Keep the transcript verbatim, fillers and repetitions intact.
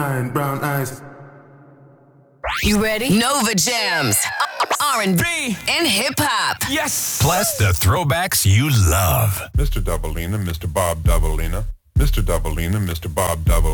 brown eyes. You ready? Nova Jams, R and B, and hip hop. Yes. Plus the throwbacks you love. Mister Doubleina, Mister Bob Doubleina, Mister Doubleina, Mister Bob Double.